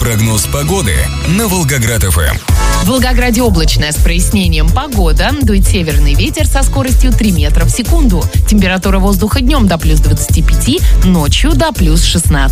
Прогноз погоды на Волгоград-ФМ. В Волгограде облачная с прояснением погода. Дует северный ветер со скоростью 3 метра в секунду. Температура воздуха днем до плюс 25, ночью до плюс 16.